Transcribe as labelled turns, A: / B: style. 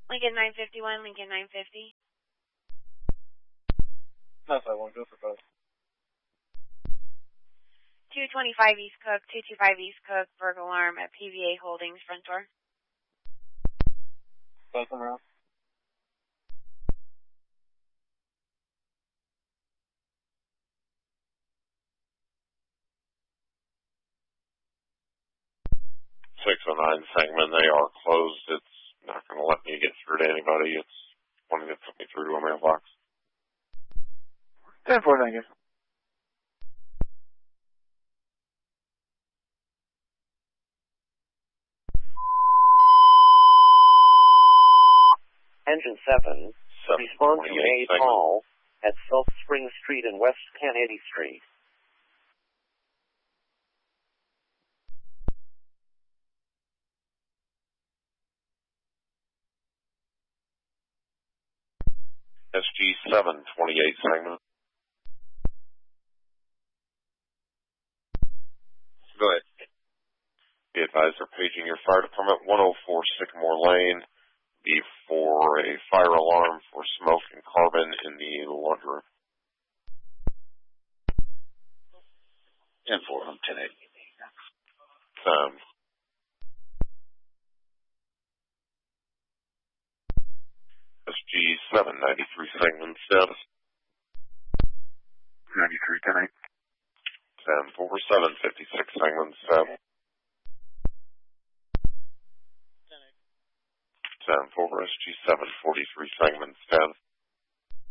A: Lincoln 951, Lincoln 950.
B: 951, go for both.
A: 225 East Cook, 225 East Cook, burglar alarm at PVA Holdings, front door.
B: Both of them around.
C: Segment, they are closed. It's not going to let me get through to anybody. It's wanting to put me through to a mailbox.
B: 10-4, thank you.
D: Engine 7, respond to a call at South Spring Street and West Kennedy Street.
C: SG7, 28 segment.
B: Go ahead.
C: Be advised they're paging your fire department, 104 Sycamore Lane. Be for a fire alarm for smoke and carbon in the laundry room.
B: 10-4, I'm 10-8.
C: SG7, 93 segment status.
B: 93, 10-8.
C: 10-4, 756 segment status. 10-4, SG7, 43 segment status.